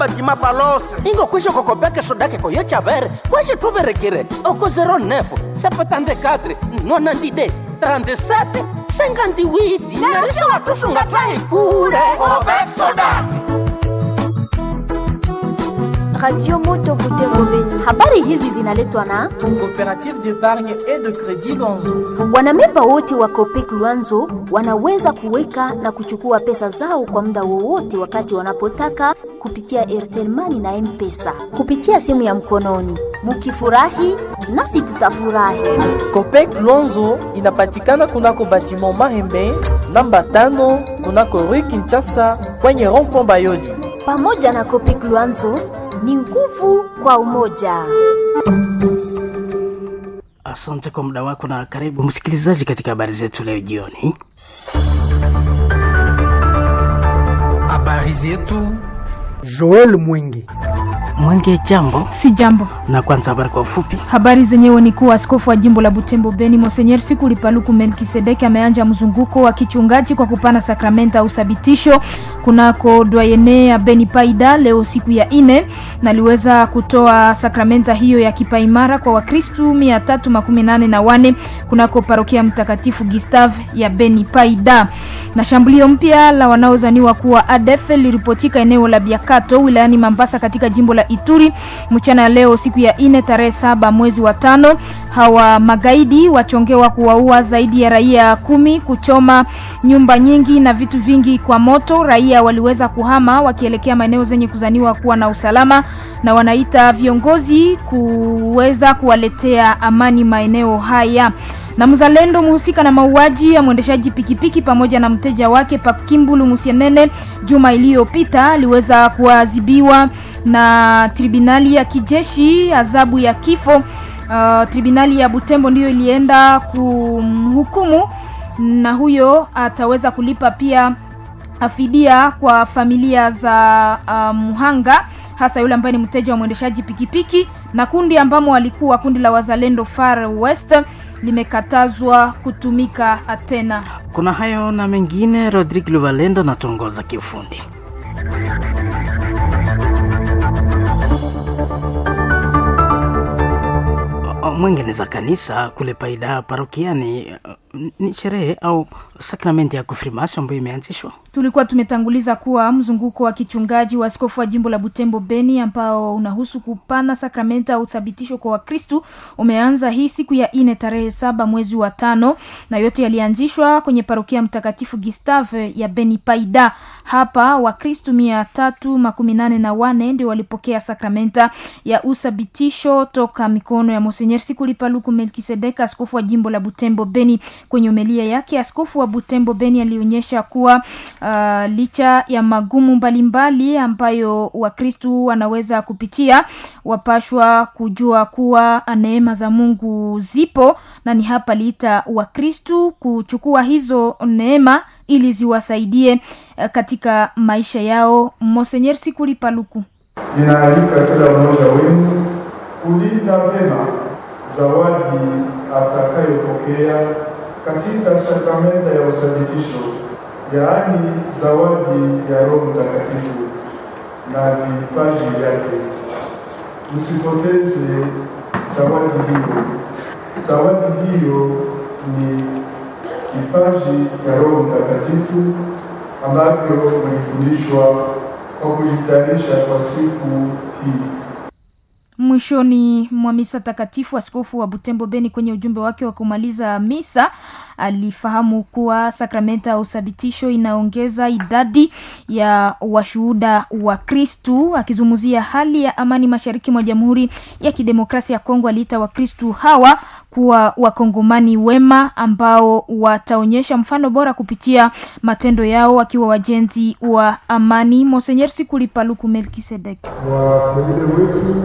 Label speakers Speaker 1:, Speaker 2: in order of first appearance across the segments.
Speaker 1: Batima palose ingo kwisho kokopeke shodake koyo chavere kwashe tuverekere oko 09 74 nonandide 37 58 narisi watusunga tai kure Copec Soda.
Speaker 2: Radio Moto Butembo Beni. Habari hizi zinaletwa na
Speaker 3: Coopérative d'épargne et de crédit Luanzo.
Speaker 2: Wanamemba wote wa Copec Luanzo wanaweza kuweka na kuchukua pesa zao kwa muda wowote wakati wanapotaka kupitia Airtel Money na M-Pesa kupitia simu ya mkononi. Mukifurahi nasi tutafurahi.
Speaker 3: Copec Luanzo inapatikana kunako batiment Mahembe namba 5 kunako Rue Kinshasa kwenye rond-point Bayoli.
Speaker 2: Pamoja na Copec Luanzo ni nguvu kwa umoja.
Speaker 4: Asante kwa muda wako na karibu msikilizaji katika habari zetu leo jioni.
Speaker 1: Habari zetu
Speaker 5: Joel Mwingi.
Speaker 4: Mwenge, jambo.
Speaker 6: Si jambo.
Speaker 4: Na kwanza habari kwa ufupi.
Speaker 6: Habari zenyewe ni kuwa askofu wa jimbo la Butembo Beni Monseigneur Sikuli Paluku Melkisedeki ameanza mzunguko wa kichungaji kwa kupana sakramenta au sabitisho kunako doyene ya Beni Paida leo siku ya 4 na aliweza kutoa sakramenta hiyo ya kipaimara kwa Wakristu 384 kunako parokia Mtakatifu Gustave ya Beni Paida. Na shambulio mpya la wanaozaniwa kuwa ADF liripotika eneo la Biakato wilayani Mambasa katika jimbo la Ituri mchana leo siku ya 4 tarehe 7 mwezi wa 5. Hawa magaidi wachongewa kuwaua zaidi ya raia 10, kuchoma nyumba nyingi na vitu vingi kwa moto. Raia waliweza kuhama wakielekea maeneo zenye kuzaniwa kuwa na usalama na wanaita viongozi kuweza kuwaletea amani maeneo haya. Na mzalendo muhusika na mauaji ya mwendeshaji pikipiki pamoja na mteja wake Pakimbulu Musienene juma iliyopita aliweza kuadhibiwa na tribunali ya kijeshi adhabu ya kifo. Tribunali ya Butembo ndiyo ilienda kumhukumu na huyo ataweza kulipa pia fidia kwa familia za muhanga, hasa yule ambaye ni mteja wa mwendeshaji pikipiki. Na kundi ambamo walikuwa kundi la wazalendo Far West limekatazwa kutumika tena.
Speaker 4: Kuna hayo na mengine. Rodrigue Luvalendo na tongoza kiufundi. Mwingine za kanisa kule Paida parokiani ni sherehe au sakramenti ya konfirmasyon ambayo imeanzishwa.
Speaker 6: Tulikuwa tumetanguliza kuwa mzunguko wa kichungaji wa askofu wa jimbo la Butembo Beni ambao unahusu kupana sakramenta au uthabitisho kwa Wakristo umeanza hii siku ya 4 tarehe 7 mwezi wa 5 na yote yalianzishwa kwenye parokia Mtakatifu Gustave ya Beni Paida. Hapa Wakristo 384 ndio walipokea sakramenta ya uthabitisho toka mikono ya Monseigneur Sikuli Paluku Melkisedeki, askofu wa jimbo la Butembo Beni. Kwenye homilia yake askofu wa Butembo Beni alionyesha kuwa licha ya magumu mbalimbali ambayo Wakristo wanaweza kupitia, wapashwa kujua kuwa neema za Mungu zipo na ni hapa liita Wakristo kuchukua hizo neema ili ziwasaidie katika maisha yao. Monseigneur Sikuli Paluku:
Speaker 7: ninaalika kila mmoja wenu kulinda vema zawadi atakayopokea katika sakramenta ya uthabitisho, yaani zawadi ya Roho Mtakatifu na vipaji vyake. Msipoteze zawadi hiyo. Zawadi hiyo ni kipaji ya Roho Mtakatifu ambavyo mlifundishwa kwa kujitayarisha kwa siku hii.
Speaker 6: Mwishoni mwa misa takatifu, askofu wa Butembo Beni kwenye ujumbe wake wa kumaliza misa alifahamu kuwa sakramenta au uthabitisho inaongeza idadi ya washuhuda wa Kristu. Akizungumzia hali ya amani mashariki mwa Jamhuri ya Kidemokrasia ya Kongo, aliita Wakristu hawa kuwa wakongomani wema ambao wataonyesha mfano bora kupitia matendo yao wakiwa wajenzi wa amani. Monseigneur Sikuli Paluku Melkisedeki:
Speaker 7: wateule wetu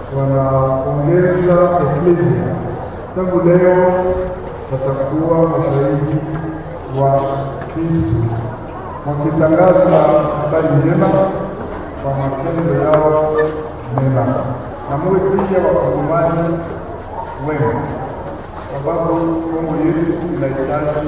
Speaker 7: wanaongeza eklezia. Tangu leo watakuwa mashahidi wa Kristo wakitangaza habari njema kwa matendo yao mema, na muwe pia wakongomani wema, sababu Kongo yetu inahitaji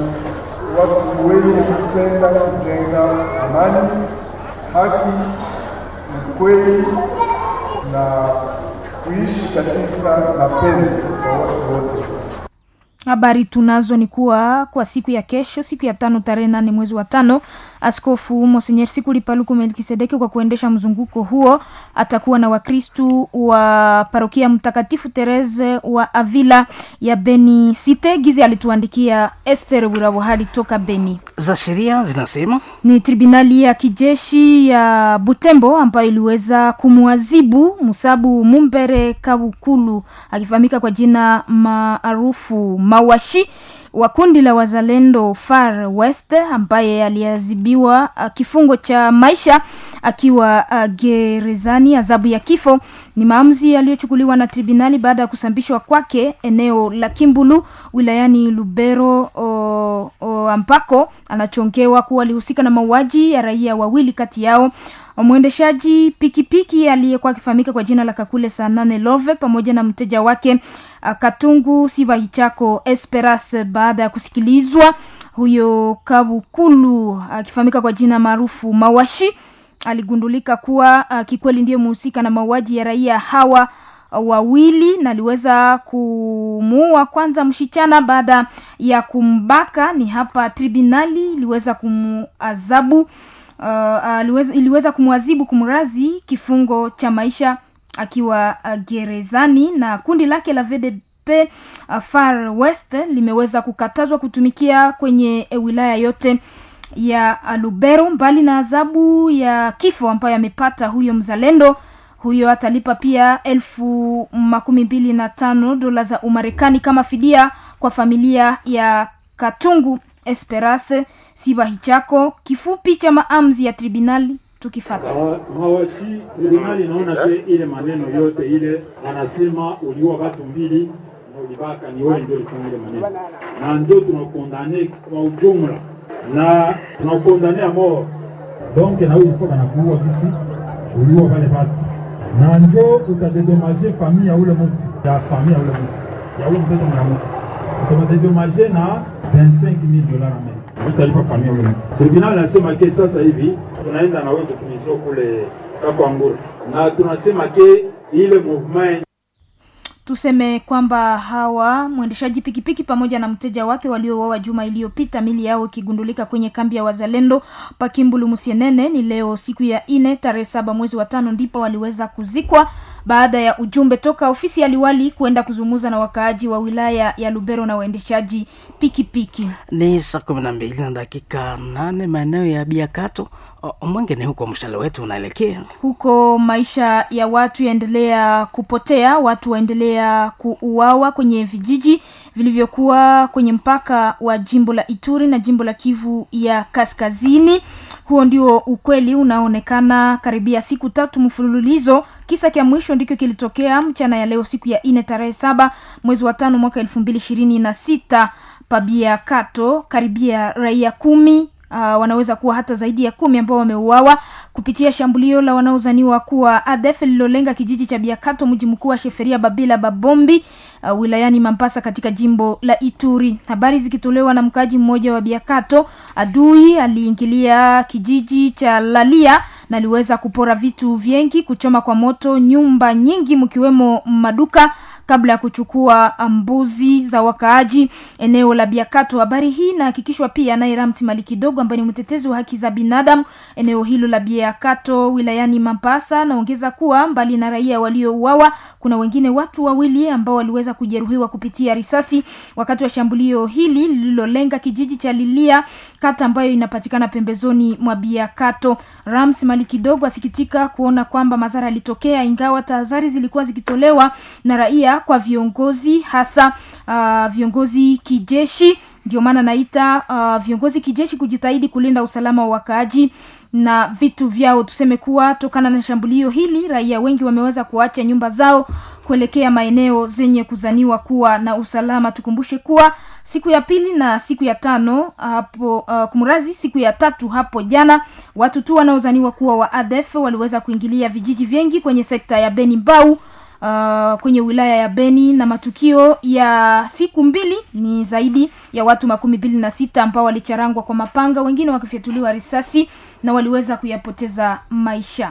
Speaker 7: watu wenye kupenda kujenga amani, haki ukweli na kuishi katika mapenzi kwa watu wote.
Speaker 6: Habari tunazo ni kuwa kwa siku ya kesho, siku ya 5 tarehe 8 mwezi wa 5, Askofu Monseigneur Sikuli Paluku Melkisedeki kwa kuendesha mzunguko huo atakuwa na Wakristu wa parokia Mtakatifu Terese wa Avila ya Beni Cité. Gizi alituandikia Esther Burabo hadi toka Beni.
Speaker 4: Za sheria zinasema
Speaker 6: ni tribunali ya kijeshi ya Butembo ambayo iliweza kumwazibu Musabu Mumbere Kabukulu akifahamika kwa jina maarufu Mawashi wa kundi la Wazalendo Far West, ambaye aliadhibiwa kifungo cha maisha akiwa gerezani. Adhabu ya kifo ni maamuzi yaliyochukuliwa na tribunali baada ya kusambishwa kwake eneo la Kimbulu wilayani Lubero ambako anachongewa kuwa alihusika na mauaji ya raia wawili, kati yao mwendeshaji pikipiki aliyekuwa akifahamika kwa jina la Kakule Sanane Love pamoja na mteja wake Katungu Sibahichako Esperas. Baada ya kusikilizwa, huyo Kabukulu akifahamika kwa jina maarufu Mawashi aligundulika kuwa kikweli ndiye mhusika na mauaji ya raia hawa wawili, na aliweza kumuua kwanza mshichana baada ya kumbaka. Ni hapa tribunali iliweza kumuadhabu iliweza kumwazibu kumrazi kifungo cha maisha akiwa gerezani, na kundi lake la VDP Far West limeweza kukatazwa kutumikia kwenye wilaya yote ya Lubero. Mbali na adhabu ya kifo ambayo amepata huyo mzalendo, huyo atalipa pia 25,000 dola za Umarekani kama fidia kwa familia ya Katungu Esperance Sibahichako. Kifupi cha maamuzi ya tribunali tukifata.
Speaker 8: Mawashi tribunali inaona ile maneno yote ile anasema uliwa watu mbili na ulibaka ni wewe ndio ulifanya ile maneno. Na ndio tunakondane kwa ujumla na tunakondane mort. Donc na huyu mfoka na kuua kisi uliwa wale watu. Na ndio utadedomager familia ya ule mtu. Ya familia ule mtu. Ya ule mtoto mwana. Utadedomager na 25,000 dollars Amerika. Utalipa familia ule mtu. Tribunal nasema ke sasa hivi tunaenda na wewe kutumizo kule Kakwangura. Na tunasema ke ile movement
Speaker 6: tuseme kwamba hawa mwendeshaji pikipiki pamoja na mteja wake waliouawa juma iliyopita, mili yao ikigundulika kwenye kambi ya Wazalendo Pakimbulu Musienene, ni leo siku ya 4 tarehe 7 mwezi wa 5 ndipo waliweza kuzikwa baada ya ujumbe toka ofisi ya liwali kwenda kuzungumza na wakaaji wa wilaya ya Lubero na waendeshaji pikipiki.
Speaker 4: Ni saa 12:08 maeneo ya Biakato. Mwengine huko mshale wetu unaelekea
Speaker 6: huko, maisha ya watu yaendelea kupotea, watu waendelea kuuawa kwenye vijiji vilivyokuwa kwenye mpaka wa jimbo la Ituri na jimbo la Kivu ya Kaskazini. Huo ndio ukweli unaonekana karibia siku 3 mfululizo. Kisa cha mwisho ndiko kilitokea mchana ya leo siku ya 4 tarehe 7 mwezi wa 5 mwaka 2026 pabia Kato. Karibia raia 10 wanaweza kuwa hata zaidi ya 10 ambao wameuawa kupitia shambulio la wanaozaniwa kuwa ADF lilolenga kijiji cha Biakato, mji mkuu wa Sheferia Babila Babombi wilayani Mambasa katika jimbo la Ituri. Habari zikitolewa na mkaji mmoja wa Biakato, adui aliingilia kijiji cha Lalia na aliweza kupora vitu vingi, kuchoma kwa moto nyumba nyingi mkiwemo maduka kabla ya kuchukua mbuzi za wakaaji eneo la Biakato. Habari hii inahakikishwa pia na Ramsi Malikidogo ambaye ni mtetezi wa haki za binadamu eneo hilo la Biakato wilayani Mambasa. Naongeza kuwa mbali na raia waliouawa kuna wengine watu wawili ambao waliweza kujeruhiwa kupitia risasi wakati wa shambulio hili lililolenga kijiji cha Lilia, kata ambayo inapatikana pembezoni mwa Biakato. Ramsi Malikidogo asikitika kuona kwamba madhara yalitokea ingawa tahadhari zilikuwa zikitolewa na raia kwa viongozi, hasa viongozi kijeshi. Ndio maana naita viongozi kijeshi kujitahidi kulinda usalama wa wakaaji na vitu vyao. Tuseme kuwa tokana na shambulio hili raia wengi wameweza kuacha nyumba zao kuelekea maeneo zenye kuzaniwa kuwa na usalama. Tukumbushe kuwa siku ya 2 na siku ya 5 hapo siku ya 3 hapo jana watu tu wanaozaniwa kuwa wa ADF waliweza kuingilia vijiji vingi kwenye sekta ya Beni Mbau kwenye wilaya ya Beni, na matukio ya siku 2 ni zaidi ya watu 26 ambao walicharangwa kwa mapanga, wengine wakifyatuliwa risasi na waliweza kuyapoteza maisha.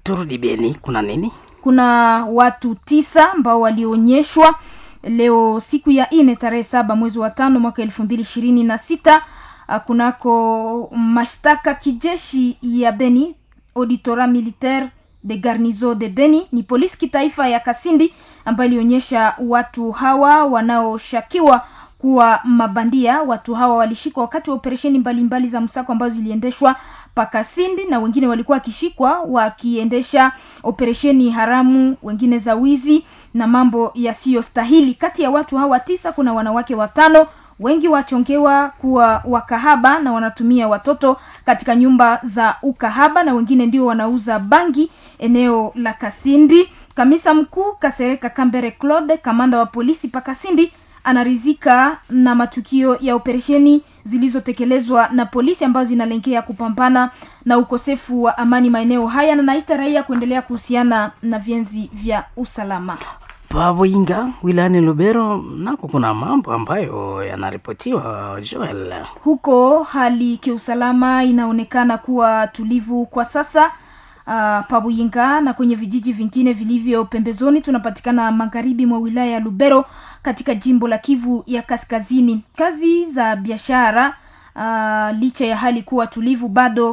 Speaker 4: Turudi Beni, kuna nini?
Speaker 6: Kuna watu 9 ambao walionyeshwa leo siku ya 4 tarehe 7 mwezi wa 5 mwaka 2026 kunako mashtaka kijeshi ya Beni, Auditorat Militaire de Garnison de Beni. Ni polisi kitaifa ya Kasindi ambayo ilionyesha watu hawa wanaoshakiwa kuwa mabandia. Watu hawa walishikwa wakati wa operesheni mbalimbali za msako ambazo ziliendeshwa Pakasindi, na wengine walikuwa wakishikwa wakiendesha operesheni haramu, wengine za wizi na mambo yasiyostahili. Kati ya watu hawa 9 kuna wanawake 5, wengi wachongewa kuwa wakahaba na wanatumia watoto katika nyumba za ukahaba, na wengine ndio wanauza bangi eneo la Kasindi. Kamisa mkuu Kasereka Kambere Claude, kamanda wa polisi Pakasindi, anarizika na matukio ya operesheni zilizotekelezwa na polisi ambazo zinalengea kupambana na ukosefu wa amani maeneo haya, na naita raia kuendelea kuhusiana na vienzi vya usalama.
Speaker 4: Pabuyinga wilayani Lubero nako kuna mambo ambayo yanaripotiwa, Joel.
Speaker 6: Huko hali kiusalama inaonekana kuwa tulivu kwa sasa. Pabuyinga na kwenye vijiji vingine vilivyo pembezoni tunapatikana magharibi mwa wilaya ya Lubero katika jimbo la Kivu ya Kaskazini. Kazi za biashara licha ya hali kuwa tulivu bado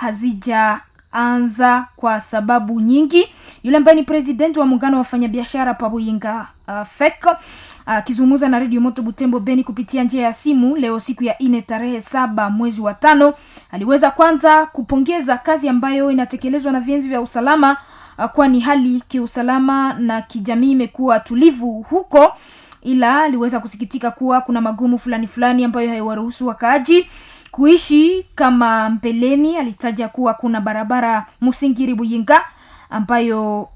Speaker 6: hazijaanza kwa sababu nyingi. Yule ambaye ni president wa muungano wa wafanyabiashara Pabuyinga FEC akizungumza na Radio Moto Butembo Beni kupitia njia ya simu leo siku ya 4 tarehe 7 mwezi wa 5, aliweza kwanza kupongeza kazi ambayo inatekelezwa na vienzi vya usalama, kwani hali kiusalama na kijamii imekuwa tulivu huko, ila aliweza kusikitika kuwa kuna magumu fulani ambayo haiwaruhusu wakaaji kuishi kama mbeleni. Alitaja kuwa kuna barabara Musingiri Buyinga ambayo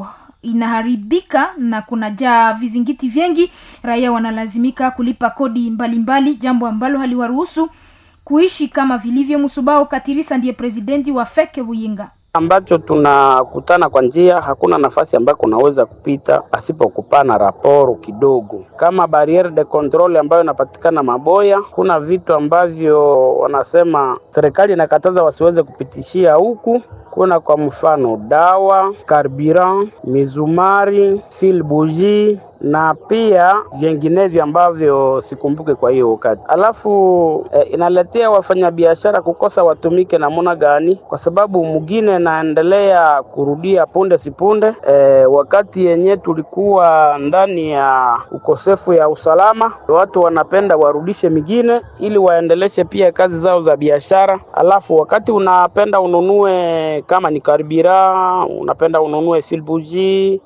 Speaker 6: inaharibika na kuna jaa vizingiti vingi, raia wanalazimika kulipa kodi mbalimbali, jambo ambalo haliwaruhusu kuishi kama vilivyo. Musubao Katirisa ndiye presidenti wa FEC Buyinga.
Speaker 9: Ambacho tunakutana kwa njia, hakuna nafasi ambako unaweza kupita asipokupana raporo kidogo, kama barriere de control ambayo inapatikana Maboya. Kuna vitu ambavyo wanasema serikali inakataza wasiweze kupitishia huku. Kuna kwa mfano dawa, carburant, mizumari, fil bougie na pia vinginevyo ambavyo sikumbuke kwa hiyo wakati. Alafu inaletea wafanyabiashara kukosa watumike namna gani, kwa sababu mwingine naendelea kurudia punde sipunde. Wakati yenye tulikuwa ndani ya ukosefu ya usalama, watu wanapenda warudishe mingine ili waendeleshe pia kazi zao za biashara. Alafu wakati unapenda ununue kama ni karibira, unapenda ununue filbuji,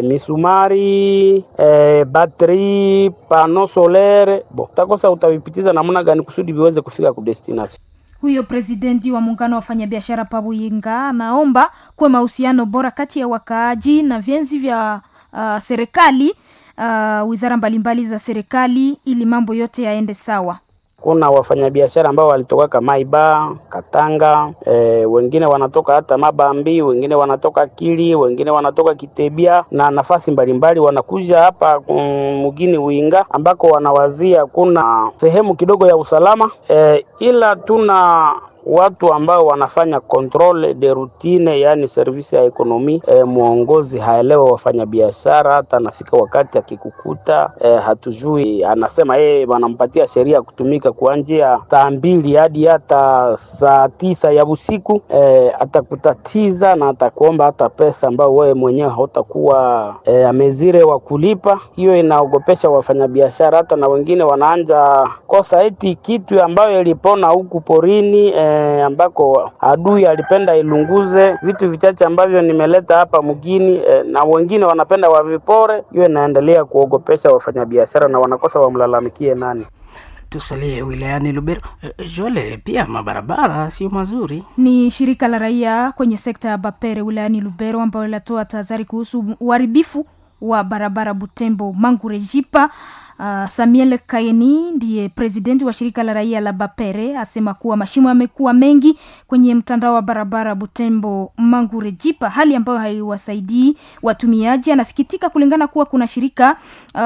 Speaker 9: misumari, battery, pano solaire, takosa utavipitiza namna gani kusudi viweze kufika ku destination.
Speaker 6: Huyo presidenti wa muungano wa wafanyabiashara Pabuyinga anaomba kwa mahusiano bora kati ya wakaaji na vienzi vya serikali, wizara mbalimbali za serikali, ili mambo yote yaende sawa.
Speaker 9: Kuna wafanyabiashara ambao walitoka kama Maiba, Katanga, wengine wanatoka hata Mabambi, wengine wanatoka Kili, wengine wanatoka Kitebia na nafasi mbalimbali, wanakuja hapa mugini Buyinga ambako wanawazia kuna sehemu kidogo ya usalama, ila tuna watu ambao wanafanya control de routine, yani service ya ekonomi. Muongozi haelewa wafanya biashara, hata nafika wakati akikukuta hatujui, anasema wanampatia sheria kutumika kuanzia saa 2 hadi hata saa 9 ya usiku. Atakutatiza na atakuomba hata pesa ambao wewe mwenyewe hautakuwa amezire wa kulipa. Hiyo inaogopesha wafanya biashara, hata na wengine wanaanza kosa eti kitu ambayo ilipona huku porini, ambako adui alipenda ilunguze vitu vichache ambavyo nimeleta hapa mgini, na wengine wanapenda wavipore. Hiyo inaendelea kuogopesha wafanyabiashara na wanakosa wamlalamikie nani.
Speaker 4: Tusalie wilayani Lubero. Jole, pia mabarabara sio mazuri.
Speaker 6: Ni shirika la raia kwenye sekta ya Bapere wilayani Lubero ambao linatoa tahadhari kuhusu uharibifu wa barabara Butembo Mangurejipa. Samuel Kaini ndiye presidenti wa shirika la raia la Bapere asema kuwa mashimo yamekuwa mengi kwenye mtandao wa barabara Butembo Mangurejipa, hali ambayo haiwasaidii watumiaji. Anasikitika kulingana kuwa kuna shirika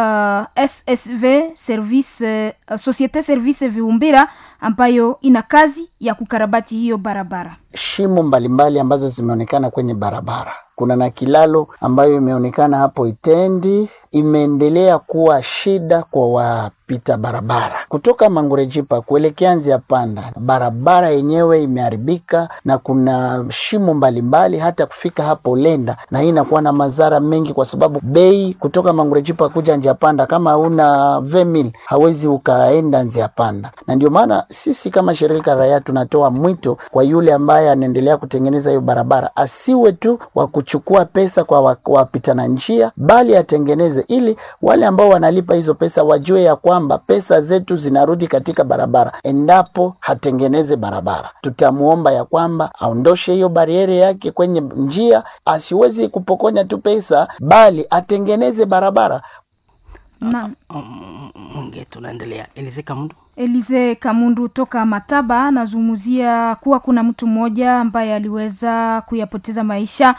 Speaker 6: SSV Service Societe Service Viumbira ambayo ina kazi ya kukarabati hiyo barabara.
Speaker 10: Shimo mbalimbali ambazo zimeonekana kwenye barabara. Kuna na kilalo ambayo imeonekana hapo Itendi, imeendelea kuwa shida kwa wapita barabara. Kutoka Mangurejipa kuelekea Nziapanda, barabara yenyewe imeharibika na kuna shimo mbalimbali hata kufika hapo Lenda, na hii inakuwa na madhara mengi kwa sababu bei kutoka Mangurejipa kuja Nziapanda, kama una vemil hawezi ukaenda Nziapanda. Na ndio maana sisi kama shirika raia tunatoa mwito kwa yule ambaye anaendelea kutengeneza hiyo barabara, asiwe tu wa kuchukua pesa kwa wapita na njia, bali atengeneze ili wale ambao wanalipa hizo pesa wajue ya kwamba pesa zetu zinarudi katika barabara. Endapo hatengeneze barabara, tutamuomba ya kwamba aondoshe hiyo bariere yake kwenye njia, asiwezi kupokonya tu pesa bali atengeneze barabara.
Speaker 6: Naam.
Speaker 4: Tunaendelea.
Speaker 6: Elize Kamundu toka Mataba nazungumzia kuwa kuna mtu mmoja ambaye aliweza kuyapoteza maisha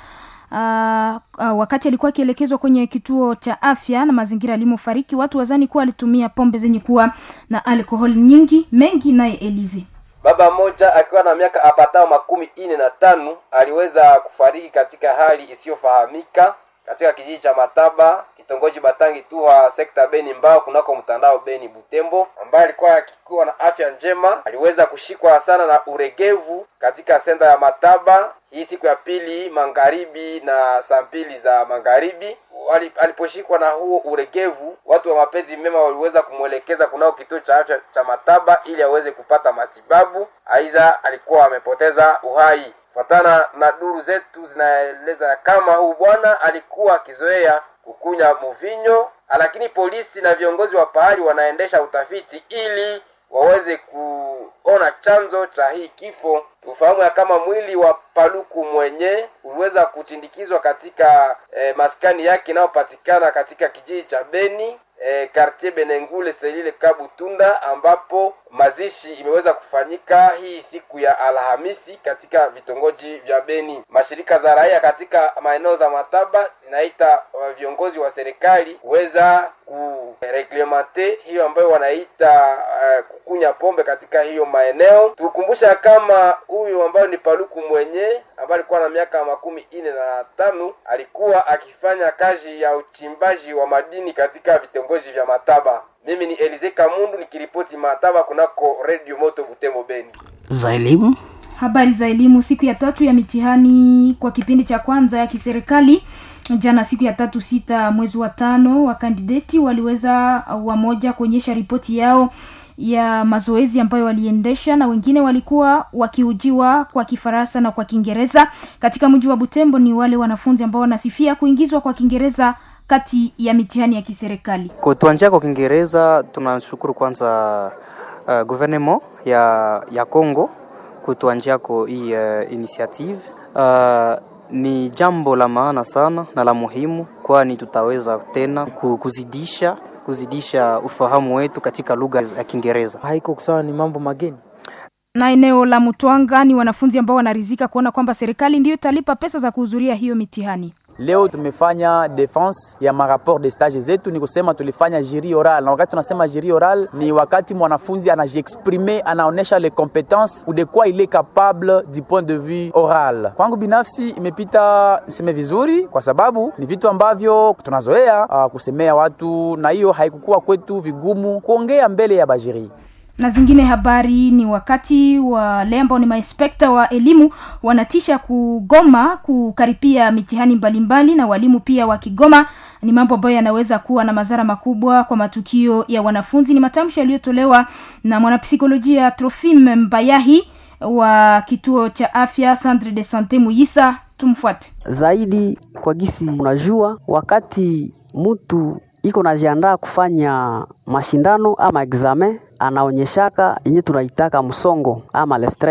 Speaker 6: wakati alikuwa akielekezwa kwenye kituo cha afya na mazingira alimofariki. Watu wazani kuwa alitumia pombe zenye kuwa na alkoholi nyingi mengi. Naye Elize,
Speaker 11: baba mmoja akiwa na miaka apatao 45 aliweza kufariki katika hali isiyofahamika katika kijiji cha Mataba, kitongoji Batangi Tuha, sekta Beni Mbao, kunako mtandao Beni Butembo, ambaye alikuwa akikuwa na afya njema. Aliweza kushikwa sana na uregevu katika senta ya Mataba hii siku ya pili magharibi na saa 2 za magharibi. Aliposhikwa na huo uregevu, watu wa mapenzi mema waliweza kumwelekeza kunao kituo cha afya cha Mataba ili aweze kupata matibabu. Aidha alikuwa amepoteza uhai. Fatana na duru zetu zinaeleza kama huu bwana alikuwa akizoea kukunya mvinyo, lakini polisi na viongozi wa pahali wanaendesha utafiti ili waweze kuona chanzo cha hii kifo. Tufahamu ya kama mwili wa Paluku mwenye uliweza kuchindikizwa katika maskani yake inayopatikana katika kijiji cha Beni, quartier Benengule selile Kabutunda, ambapo mazishi imeweza kufanyika hii siku ya Alhamisi katika vitongoji vya Beni. Mashirika za raia katika maeneo za Mataba zinaita viongozi wa serikali kuweza kureglementer hiyo ambayo wanaita kukunya pombe katika hiyo maeneo. Tukumbusha kama huyu ambaye ni Paluku mwenye ambaye alikuwa na miaka 45 alikuwa akifanya kazi ya uchimbaji wa madini katika vitongoji vya Mataba. Mimi ni Elize Kamundu nikiripoti Mataba kunako Radio Moto Butembo Beni.
Speaker 4: Za elimu.
Speaker 6: Habari za elimu. Siku ya 3 ya mitihani kwa kipindi cha kwanza ya kiserikali jana, siku ya 3/6 mwezi wa 5, wakandideti waliweza wamoja kuonyesha ripoti yao ya mazoezi ambayo waliendesha, na wengine walikuwa wakiujiwa kwa Kifaransa na kwa Kiingereza. Katika mji wa Butembo ni wale wanafunzi ambao wanasifia kuingizwa kwa Kiingereza kati ya mitihani ya kiserikali.
Speaker 12: Kwa tuanjia kwa Kiingereza, tunashukuru kwanza gouvernement ya Kongo kutuanjia kwa hii initiative. Ni jambo la maana sana na la muhimu, kwani tutaweza tena kuzidisha ufahamu wetu katika lugha ya Kiingereza.
Speaker 3: Haiko kusawa, ni mambo mageni.
Speaker 6: Na eneo la Mutwanga ni wanafunzi ambao wanaridhika kuona kwamba serikali ndiyo italipa pesa za kuhudhuria hiyo mitihani.
Speaker 13: Leo tumefanya defense ya rapport de stage zetu, ni kusema tulifanya jury oral. Na wakati tunasema jury oral ni wakati mwanafunzi anajiexprimer, anaonesha les compétences ou de quoi il est capable du point de vue oral. Kwangu binafsi imepita niseme vizuri, kwa sababu ni vitu ambavyo tunazoea kusemea watu, na hiyo haikukuwa kwetu vigumu kuongea mbele ya bajiri.
Speaker 6: Na zingine habari ni wakati wa lembo ni mainspekta wa elimu wanatisha kugoma kukaripia mitihani mbalimbali, na walimu pia wa Kigoma. Ni mambo ambayo yanaweza kuwa na madhara makubwa kwa matukio ya wanafunzi. Ni matamshi yaliyotolewa na mwanapsikolojia Trofime Mbayahi wa kituo cha afya Centre de Santé Muyisa. Tumfuate.
Speaker 14: Zaidi kwa gisi unajua, wakati mtu iko najiandaa kufanya mashindano ama examen, anaonyeshaka yenye tunaitaka msongo ama le stress.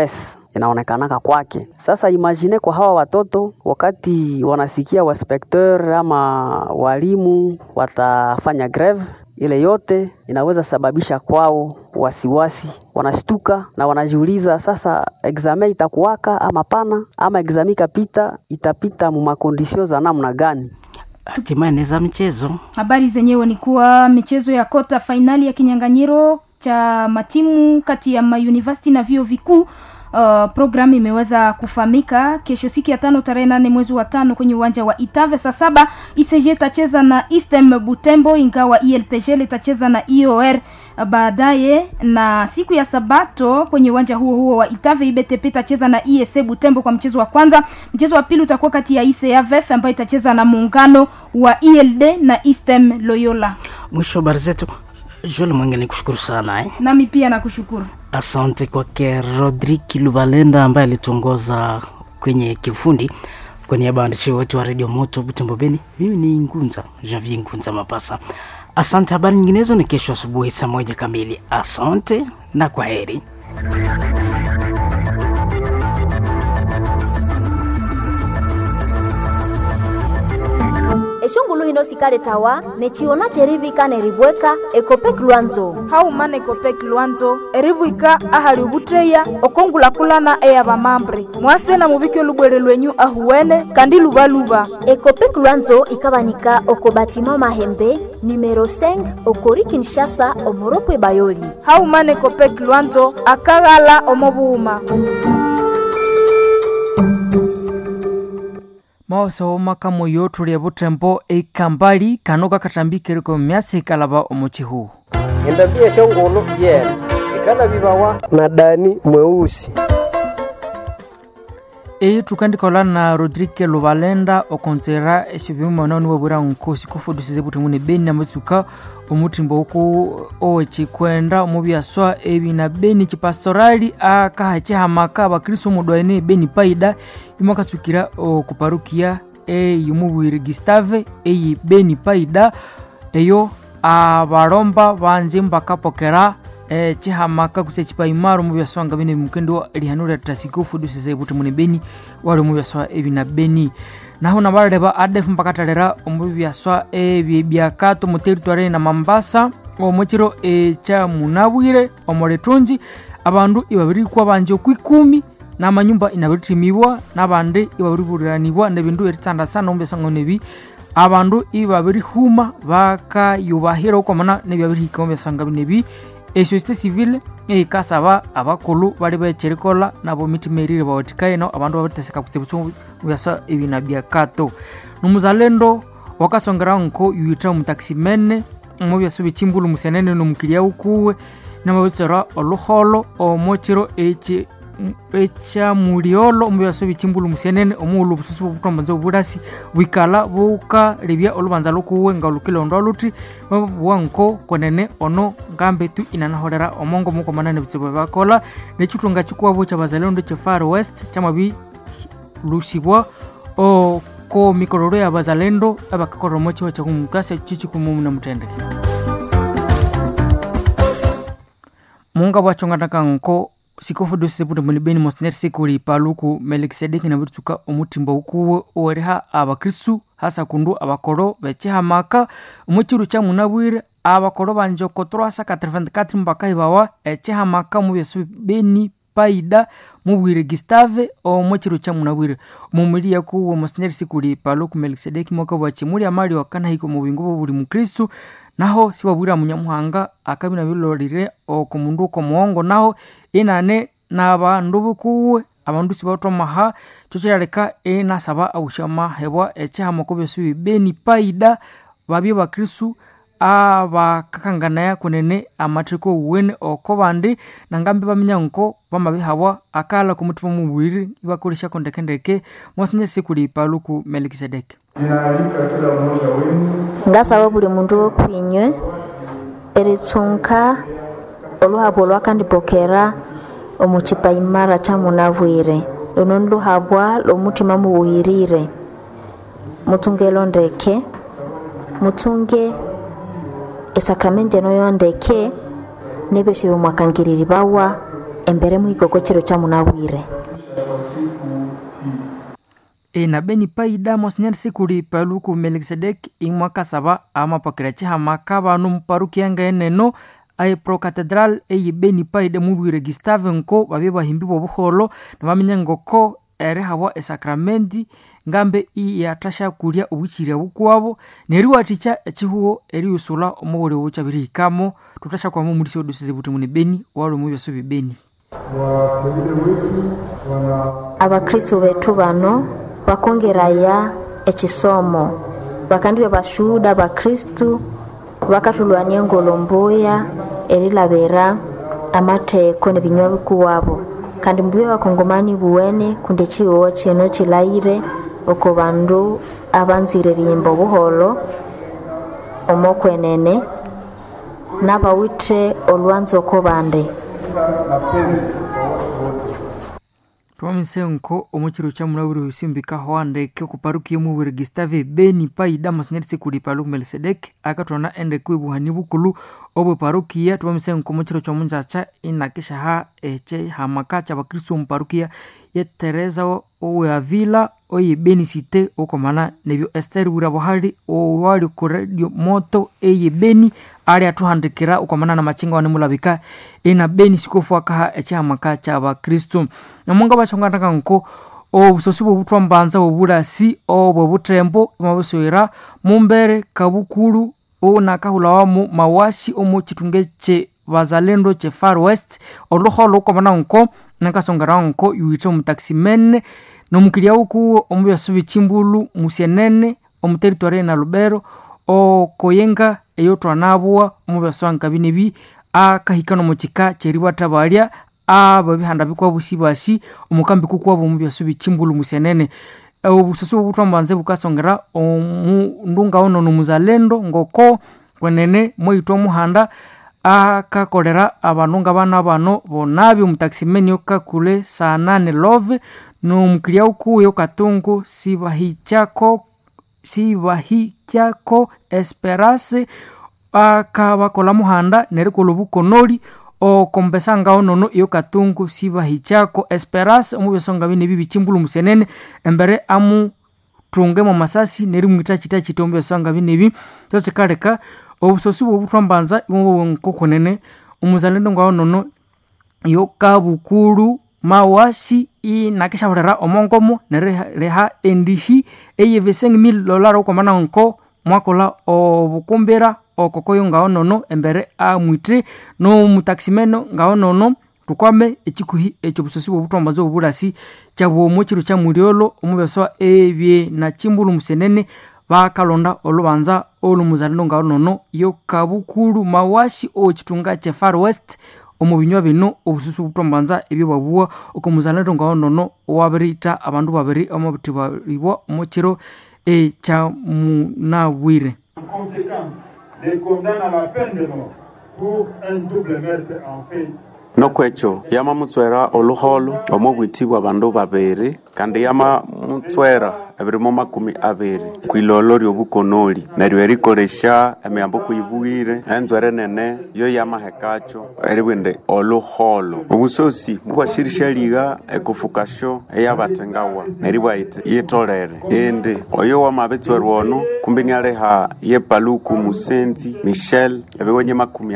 Speaker 14: inaonekanaka kwake. Sasa imagine kwa hawa watoto wakati wanasikia wainspecteur ama walimu watafanya greve, ile yote inaweza sababisha kwao wasiwasi, wanashtuka na wanajiuliza sasa examen itakuwaka ama pana, ama examen kapita itapita mu makondisio za namna gani.
Speaker 4: Hatimaye za michezo.
Speaker 6: Habari zenyewe ni kuwa michezo ya kota finali ya kinyang'anyiro cha matimu kati ya university na vyuo vikuu programu imeweza kufahamika kesho siku ya 5 tarehe 8 mwezi wa 5 kwenye uwanja wa Itave saa 7. ICG itacheza na Eastern Butembo, ingawa ILPG itacheza na IOR baadaye, na siku ya Sabato kwenye uwanja huo wa Itave IBTP itacheza na ISC Butembo kwa mchezo wa kwanza. Mchezo wa pili utakuwa kati ya ICAVF ambayo itacheza na muungano wa ILD na Eastern Loyola.
Speaker 4: Mwisho habari zetu. Joel Mwenge nikushukuru sana
Speaker 6: Nami pia nakushukuru.
Speaker 4: Asante kwake Rodrick Lubalenda ambaye alituongoza kwenye kifundi. Kwa niaba ya waandishi wote wa Radio Moto Butembo Beni, mimi ni Javier Ngunza Mapasa. Asante. Habari nyinginezo ni kesho asubuhi saa 1 kamili. Asante na kwaheri.
Speaker 2: Eshungulu hino sikale tawa nechiona cherivika neribweka Ecopec Luanzo.
Speaker 6: Haumana Ecopec Luanzo eribwika ahali ubutreya okongula kulana eya bamambre. Mwase na mubike lubwele lwenyu ahuwene kandi lubaluba.
Speaker 2: Ecopec Luanzo ikabanika okobatima Mahembe numero 5 okori Kinshasa omoropwe Bayoli.
Speaker 6: Haumana Ecopec Luanzo akagala omobuuma.
Speaker 15: Mawasa omaka moyo tuli Butembo ekambali kanoga katambikere ko myase kalaba omuchihu.
Speaker 16: Endabia shongolo yena shikana bibawa na Dani mweusi.
Speaker 15: Tukandikola na Rodrick Lubalenda okonzera esibimo noni wabura nkosi kufudusize Butembo Beni na Matsuka omutimbo ko owechikwenda omubyaswa ebina Beni chipastorali akahache hamaka abakristo mudwaene Beni paida imakasukira okuparukia yumubuiri Gustave Beni paida eyo abaromba banze mbakapokera chihamaka kusechipa imaro mubyaswa ngabene mukendo lihanura tasiko fudusize Butembo Beni wale mubyaswa ebina Beni naho nabareba adef mpakatalera omubyaswa byakato mu territory na Mambasa omuchiro cha Munabwire omoretonji abandu ibabiri kwa banje kwikumi na manyumba inabitimibwa nabande ibabiriburanibwa nebindu eritsanda sana ombesanga nebi abandu ibabiri huma bakayubahira ukomana nebabiri kombesanga nebi societe civile ikasaba abakulu bali becherikola nabo mitimerire bawatikaye no abandu babateseka kutsibuso byasa ibinabya kato numuzalendo wakasongera nko yuita mutaximene mubyasa bichimbulu musenene no mukiria ukuwe namabitsera oluholo omochiro echa muriolo mubyasa bichimbulu musenene omulu bususu butombanzo budasi wikala buka libya olubanza lokuwe ngalukilo ndoluti wanko konene ono ngambe tu inanahorera omongo muko manane bitsibo bakola nechitunga chikuwabo cha bazalendo cha Far West chamabi lushibwa ko mikororo ya bazalendo abakakoromochi wa chakumukasa chichikumu na mutendeke munga bwachongataka nko sikofu dosise Butembo Beni Monseigneur Sikuli Paluku Melkisedeki na Butsuka omutimbo ukuwe oreha abakristu hasa kundu abakoro bechihamaka omuchiru cha Munabwire abakoro banje ko 384 mbaka ibawa echihamaka mu byesu Beni paida mubwire Gustave omuchiru cha Munabwire mumuri yakuwo Monseigneur Sikuli Paluku Melkisedeki mwaka bwachimuri amali wakana hiko mu bingo buri mukristu naho sibabwira munyamuhanga akabina bilorire okumundu ko muongo naho inane nabandu bukuwe abandu sibatomaha cyocyareka nasaba awushama hebwa echama ko byesu Beni paida babye bakristu abakakangana ya kunene amatriko wene okobandi nangambe baminyanko bamabihabwa akala kumutima mubwiri ibakoresha kondekendeke Monseigneur Sikuli Paluku Melkisedeki.
Speaker 7: Ninaalika kila mmoja wenu
Speaker 2: ngasaba buli mundu okwinywe eritsunka oluhabo lwakandipokera omuchipa imara cha Munabwire luno luhabwa lomutima mubuhirire mutungelo ndeke mutunge esakramenti noyo ndeke nebeshe mwakangiriri bawa embere mu ikokokero cha Munabwire.
Speaker 15: na Beni Paida Monsignor Sikuli Paluku Melkisedek imwaka saba amapakira chihamaka banu muparuki yanga eneno ai pro catedral Beni Paida mubwire Gustave nko babe bahimbi bobuholo nabamenya ngoko ere hawa esakramenti ngambe yatasha kulia ubuchire bukwabo neriwaticha echihuo eriusula omubore buchabirikamo tutasha kwa muri so dusize butu muni Beni walo mu byaso Beni
Speaker 2: abakristo betu bano bakongeraya ekisomo bakandi bashuda bakristo bakatulwania ngolomboya erilabera amateko nebinywa bikuwabo kandi mbiwe bakongomani buwene kunde chiwo cheno chilaire oko bandu abanzire rimbo buholo omokwenene nabawite olwanzo ko bande
Speaker 15: Twamise nko omukiro cha munaburi usimbika hwande ke kuparuki mu Gustave Beni Paida Monsignor Sikuli Paluku Melkisedek akatona ende kwibuhani bukulu obwe parukia twamise nko omukiro cha munjacha inakisha ha eche hamakacha bakristo mu parukia ye Teresa owe Avila oyi Beni Cité okomana nebyo Esther Burabohari owali ku radio moto Beni ali atuhandikira okomana na machinga wane mulabika ina Beni sikofu akaha eche hamakacha abakristo namunga bachongana nko obusosi butwambanza obulasi obutembo mabusoira mumbere kabukulu onakahula wamu mawasi omuchitungeche bazalendo che Far West oloholo komana nko nakasongara nko yuito mutaximene nomukiria uku omubyaso chimbulu musienene omuteritoire na Lubero o koyenga eyotwa nabwa omubyaso ankabinebi akahikano muchika cheriwa tabalia ababihanda bikwa busibasi omukambi kukwabo omubyaso chimbulu musienene obusoso butwambanze bukasongera ndunga ono nomuzalendo ngoko kwenene moito muhanda akakolera abanunga bana bano bonabi omutaximeni okakule saa 8 love no mukiria ukuyo katungu sibahichako esperase akabakola muhanda nerikolo bukonoli o kompesanga onono iyo katungu sibahichako esperase omubesonga bine bibi chimbulu musenene embere amu tunge mu masasi neri mwita chita chitombe sanga binebi tose kareka obusosi bw'obutwambanza imwe nkokonene omuzalendo ngao nono yo kabukulu mawasi inakisha horera omongomo nereha endihi $5,000 okomana nko mwakola obukumbera okokoyo ngao nono embere amwite no mutaximeno ngao nono tukwame ekikuhi ekyo busosi bw'obutwambanza obulasi cyabwo mukiro cya muriolo omubeswa ebye na chimbulu musenene bakalonda olubanza olumuzalendo ngao nono yo kabukulu mawasi o chitunga che Far West omubinywa bino obususu butwambanza ebyo babuwa okomuzalendo ngao nono wabirita abandu babiri omubuti balibo mukiro cha munawire
Speaker 8: en conséquence les condamne à la peine de mort pour un double meurtre en fait
Speaker 17: nokwecho yama mutswera oluholo omubwitibwa bandu babiri kandi yama mutswera ebirimo 20 kwilolo lyobukonoli neryo erikolesha emyambo kuyibuire enzwere nene yo yama hekacho eribwende oluholo obusosi mubashirisha liga ekufukasho eyabatengawa neribwa yitolere ende oyo wamabetswerwa ono kumbini aleha ye Paluku Musenzi Michel ebigonye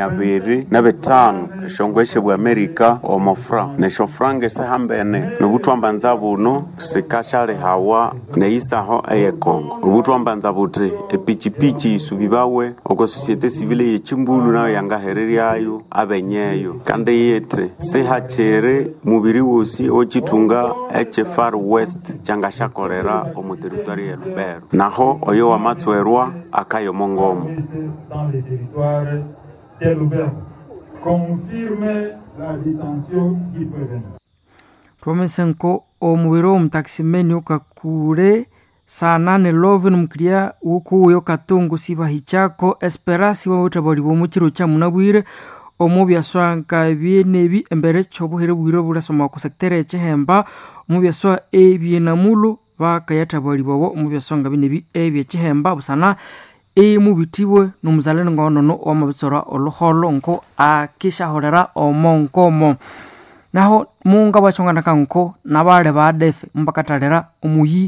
Speaker 17: 25 eshongweshe bwa Amerika omofra neshofrange sehambene nobutwambanza buno sikashale hawa neisaho eye Kongo obutwambanza buti epichipichi isubibawe oko societe civile yechimbulu nayo yangahereriayo abenyeyo kandi yete sehachere mubiri wosi ochitunga eche Far West changashakorera omuteritwari ya Lubero naho oyo wamatswerwa akayo mongomo
Speaker 8: confirme la détention du prévenu.
Speaker 15: Promesenko omubiro omutaximeni okakure saa 8 love nomukria uku yo katungu sibahichako esperasi wabutabali bomukiro cha munabwire omubyaswa nkabinebi embere chobuhere bwiro burasoma ku sektere chehemba omubyaswa ebyenamulo bakayatabali bobo omubyaswa ngabinebi ebyechehemba busana mubitiwe nomuzalendo ngao nono wamabitsora oloholo nko akishahorera omonkomo naho munga bachongana kanko nabale badefe mbakatalera omuyi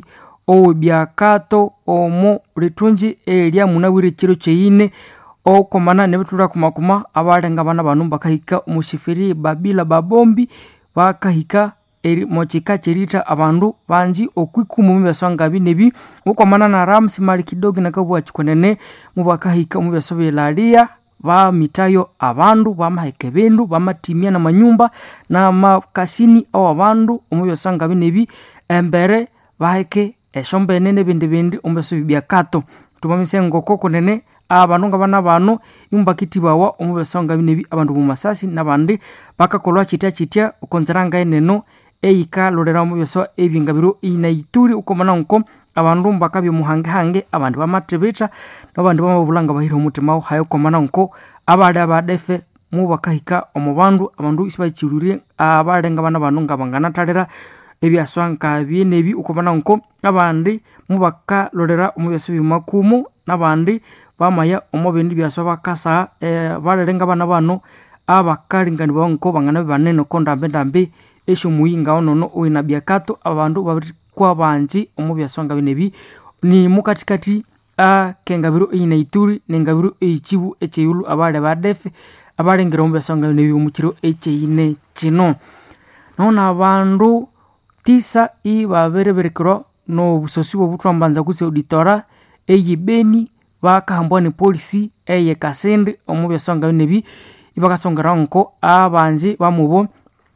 Speaker 15: obyakato omo litunji elya munawire chiro cheine okomana nebitula kumakuma abalenga bana banu bakahika umushifiri babila babombi bakahika eri mochika cherita abandu banji okwikumu mubesanga binebi ukomana na Ramsi mali kidogo nakabwa chikonene mubakahika mubesobelalia ba mitayo abandu bamaheke bindu bamatimia na manyumba na makasini awo abandu umubesanga binebi embere baheke eshombe nene bindi umbeso byakato tumamise ngoko konene abantu ngabana bano imbakiti bawa umubesanga binebi abandu mu masasi nabandi bakakolwa chitya ukonzeranga eneno eika lorera umubeso ebingabiro inaituri ukomana nko abandu mbakabyo muhange abandu bamatebeta nabandi bamabulanga bahira umutima hayo komana nko abadefe mubakahika omubandu abandu isibachirure abalenga bana bano ngabangana talera ebyaswanka byenebi ukomana nko abandi mubaka lorera umubeso bimakumu nabandi bamaya omobindi byaswa bakasa balerenga bana bano abakalingani bonko bangana banene kondambe esho muinga ono oina byakato abandu babiri kwa banji omubyaswanga binebi ni mukatikati a kengabiro inaituri nengabiro echibu echeyulu abale badefe abalengera omubyaswanga binebi omukiro echeine chino nona abandu 9 ibabereberekero no busosi bw'obutwambanza kuse auditora eyibeni bakahambwa ni polisi eye Kasende omubyaswanga binebi ibakasongera nko abanji bamubo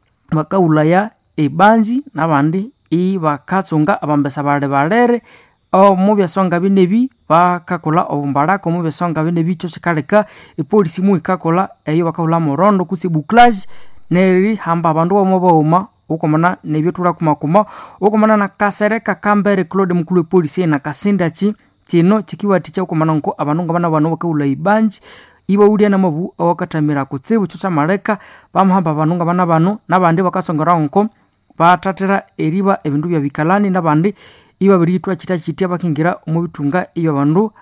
Speaker 15: bakaulaya ebanji nabandi ibakatsonga abambesa balere omubyaswanga binebi bakakola obumbaraka omubyaswanga binebi cyo kikaleka epolisi mu ikakola eyo bakaula morondo kutsi buklash neri hamba abandu bomoboma ukomana nebyo tula kumakuma ukomana na Kasereka Kambere Claude mukulu polisi na Kasenda kino chikiwa ticha ukomana nko abanunga bana bano bakaula ibanji iba udia na mabu awakatamira kutsibu chucha mareka bamhamba banunga bana bano nabandi bakasongera nko batatera eriba ebindu bya bikalani nabandi iba biritwa chitya bakingira umubitunga iyo bandu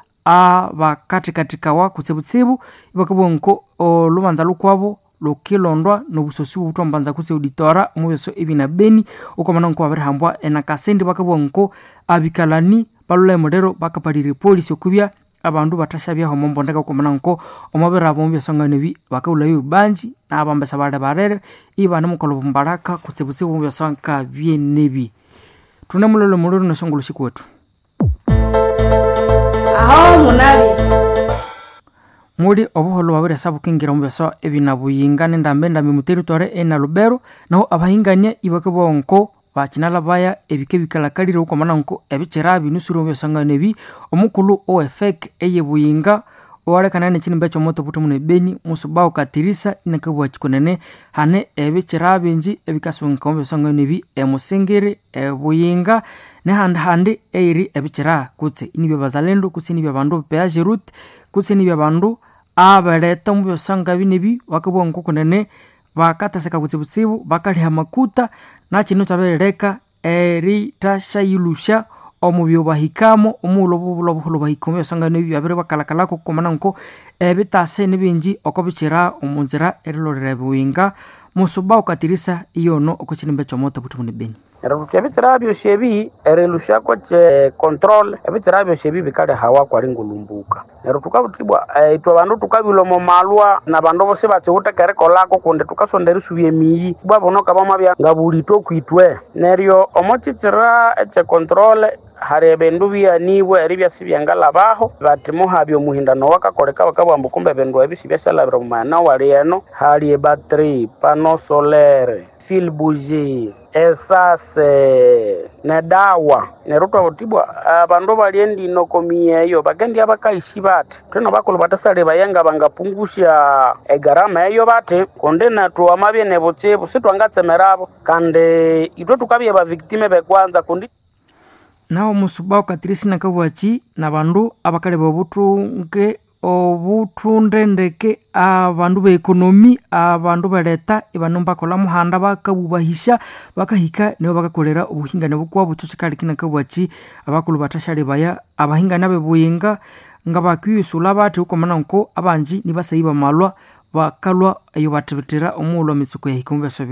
Speaker 15: abakatika wa kutsibu ibakabonko olubanza lukwabo lokilondwa no busosi butombanza kutse auditora umubeso ebina beni ukomana nko abarihambwa ena Kasende bakabonko abikalani balule modero bakaparire polisi okubya abandu batashabya homombo ndeka ukomana nko omabera bombi songa nebi bakaulayo banji na abambesa barere iba namukolo bombaraka kutse bombi songa byenebi tunemulolo mulolo no songolo shikwetu
Speaker 18: aho munabi
Speaker 15: muri obuholo babere sabukingira ombeso ebinabuyingane ndambe muteritware ena Lubero naho abahinganya ibakabonko bakinala baya ebike bikalakalira ukomana nko ebichera binusuro byosanga nebi omukulu OFEC eyebuyinga owarekana ne kinimbe cyo moto puto mune beni musubao katirisa inakabwa chikonene hane ebichera binji ebikasunka byosanga nebi emusengere ebuyinga ne hande eiri ebichera kutse inibye bazalendo kutse inibye bandu peage route kutse inibye bandu abaleta byosanga binebi wakabwa nko konene bakataseka kutsibutsibu bakaliha makuta na kino tabereka eri tashayilusha omubyo bahikamo omulobulo bahikomo sanga nebi abere bakalakala ko komana nko ebitase nebinji okobicira omunzira erilorere buwinga musuba ukatirisa iyono okokinimbe chomoto butumune beni
Speaker 9: ebitira shebi erelusha ko control ebitira shebi bikale hawa kwa ringulumbuka nero tukabutibwa itwa bandu tukabilo mo malwa na bandu bose batse utakere kolako kunde tukasondera subiye miyi bwabono kabama bya ngabulito kwitwe neryo omochitira control hari bendu bya niwe eribya sibyangala baho batimo habyo muhindano wakakoleka bakabwambu kumbe bendu ebisibya salabira mu mana wali eno hari battery pano solaire fil bougie esase na dawa nerutwa utibwa abandu baliendi nokomie eyo bagendi abakaishi bati tena bakolo batasale bayanga bangapungusha egarama eyo bati konde na tu amabye nebutsebu sitwangatsemerabo kande itwe tukabye ba victime bekwanza kundi
Speaker 15: naho musubao katirisi nakabwachi na bandu abakale bobutunge obutundendeke abandu be ekonomi abandu baleta ibanomba kola muhanda bakabubahisha bakahika nibo bakakolera ubuhingane bukwa bucocekali kinakabwachi abakulu batashale baya abahingana bebuyinga nga bakuyusula bati ukomana nko abanji nibasayiba malwa bakalwa ayo batebetera omulo mitsuko ya hikombe